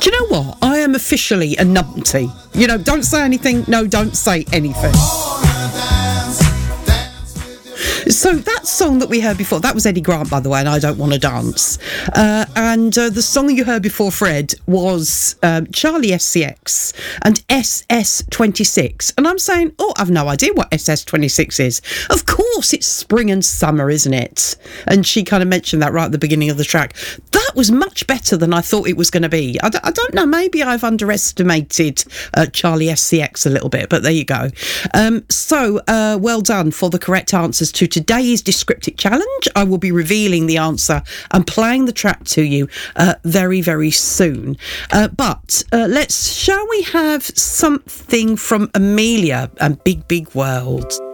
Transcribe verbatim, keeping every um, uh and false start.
Do you know what? I am officially a numpty. You know, don't say anything. No, don't say anything. So that song that we heard before, that was Eddie Grant, by the way, and I Don't Want to Dance. Uh, and uh, the song you heard before, Fred, was um, Charlie S C X and S S twenty-six. And I'm saying, oh, I've no idea what S S twenty-six is. Of course, it's spring and summer, isn't it? And she kind of mentioned that right at the beginning of the track. That was much better than I thought it was going to be. I, d- I don't know, maybe I've underestimated uh, Charlie S C X a little bit, but there you go. Um, so, uh, well done for the correct answers to today's Descriptic Challenge. I will be revealing the answer and playing the track to you uh, very, very soon. Uh, but uh, let's, shall we have something from Amelia and Big Big World?